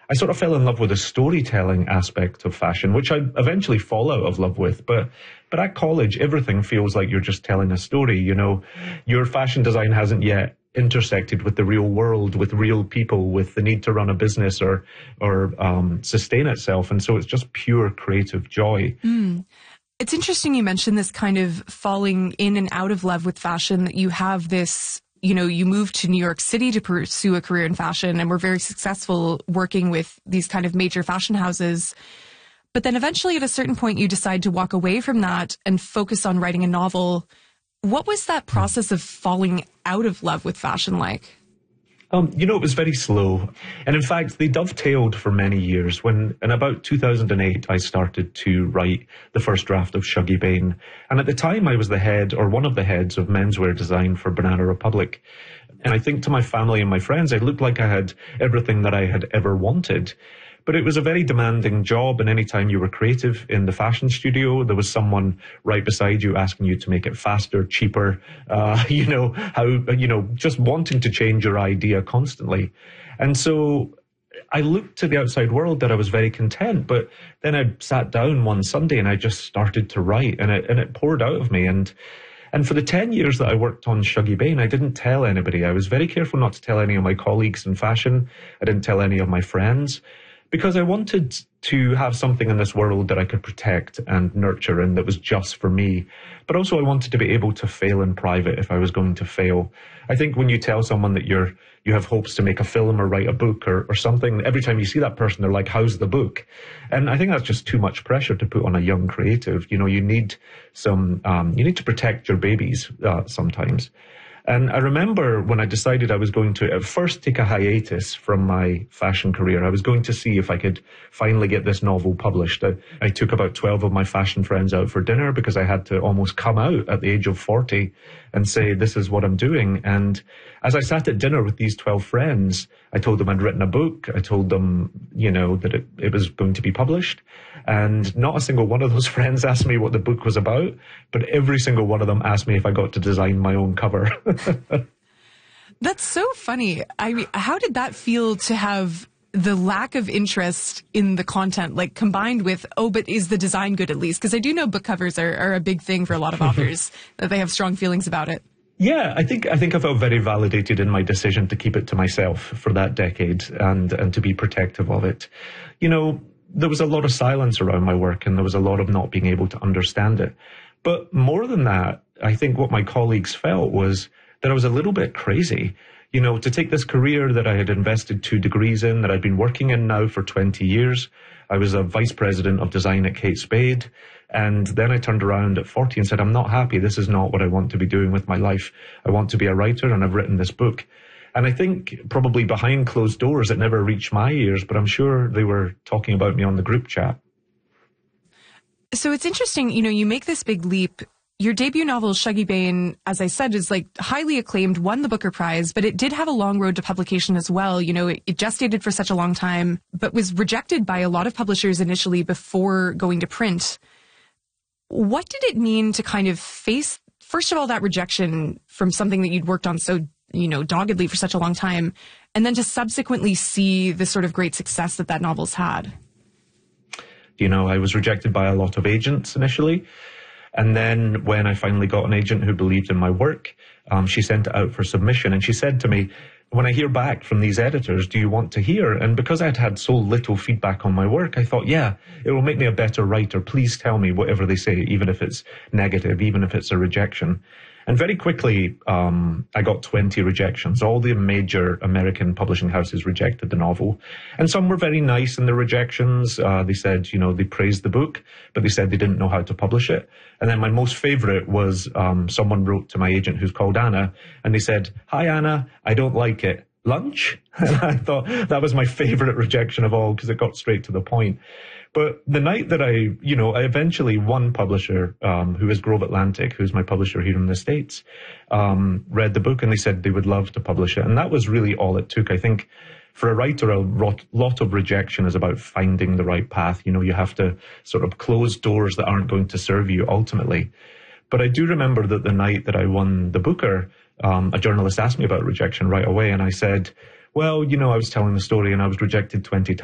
I sort of fell in love with the storytelling aspect of fashion, which I eventually fall out of love with. But at college, everything feels like you're just telling a story. You know, your fashion design hasn't yet intersected with the real world, with real people, with the need to run a business or sustain itself. And so it's just pure creative joy. It's interesting you mentioned this kind of falling in and out of love with fashion, that you have this, you know, you moved to New York City to pursue a career in fashion and were very successful working with these kind of major fashion houses. But then eventually at a certain point, you decide to walk away from that and focus on writing a novel. What was that process of falling out of love with fashion like? You know, it was very slow. And in fact, they dovetailed for many years. When in about 2008, I started to write the first draft of Shuggie Bain. And at the time, I was the head, or one of the heads, of menswear design for Banana Republic. And I think to my family and my friends, I looked like I had everything that I had ever wanted. But it was a very demanding job, and anytime you were creative in the fashion studio, there was someone right beside you asking you to make it faster, cheaper, just wanting to change your idea constantly. And so I looked to the outside world that I was very content, but then I sat down one Sunday and I just started to write, and it poured out of me. And for the 10 years that I worked on Shuggie Bain, I didn't tell anybody. I was very careful not to tell any of my colleagues in fashion. I didn't tell any of my friends, because I wanted to have something in this world that I could protect and nurture and that was just for me. But also I wanted to be able to fail in private if I was going to fail. I think when you tell someone that you have hopes to make a film or write a book or something, every time you see that person, they're like, how's the book? And I think that's just too much pressure to put on a young creative. You know, you need to protect your babies sometimes. And I remember when I decided I was going to at first take a hiatus from my fashion career. I was going to see if I could finally get this novel published. I took about 12 of my fashion friends out for dinner because I had to almost come out at the age of 40 and say, this is what I'm doing. And as I sat at dinner with these 12 friends, I told them I'd written a book. I told them, you know, that it was going to be published. And not a single one of those friends asked me what the book was about, but every single one of them asked me if I got to design my own cover. That's so funny. I mean, how did that feel to have the lack of interest in the content, like combined with, oh, but is the design good at least? Because I do know book covers are a big thing for a lot of authors, that they have strong feelings about it. Yeah, I think I felt very validated in my decision to keep it to myself for that decade and to be protective of it. You know, there was a lot of silence around my work and there was a lot of not being able to understand it. But more than that, I think what my colleagues felt was that I was a little bit crazy. You know, to take this career that I had invested 2 degrees in, that I'd been working in now for 20 years. I was a vice president of design at Kate Spade. And then I turned around at 40 and said, I'm not happy. This is not what I want to be doing with my life. I want to be a writer, and I've written this book. And I think probably behind closed doors, it never reached my ears, but I'm sure they were talking about me on the group chat. So it's interesting, you know, you make this big leap. Your debut novel, Shuggie Bain, as I said, is like highly acclaimed, won the Booker Prize, but it did have a long road to publication as well. You know, it gestated for such a long time, but was rejected by a lot of publishers initially before going to print. What did it mean to kind of face, first of all, that rejection from something that you'd worked on so, you know, doggedly for such a long time, and then to subsequently see the sort of great success that novel's had? You know, I was rejected by a lot of agents initially. And then when I finally got an agent who believed in my work, she sent it out for submission. And she said to me, when I hear back from these editors, do you want to hear? And because I'd had so little feedback on my work, I thought, yeah, it will make me a better writer. Please tell me whatever they say, even if it's negative, even if it's a rejection. And very quickly, I got 20 rejections. All the major American publishing houses rejected the novel. And some were very nice in their rejections. They said, you know, they praised the book, but they said they didn't know how to publish it. And then my most favorite was someone wrote to my agent who's called Anna, and they said, hi, Anna, I don't like it. Lunch? And I thought that was my favorite rejection of all because it got straight to the point. But the night that I eventually, one publisher, who is Grove Atlantic, who's my publisher here in the States, read the book and they said they would love to publish it. And that was really all it took. I think for a writer, a lot of rejection is about finding the right path. You know, you have to sort of close doors that aren't going to serve you ultimately. But I do remember that the night that I won the Booker, a journalist asked me about rejection right away. And I said, well, you know, I was telling the story and I was rejected 20 times.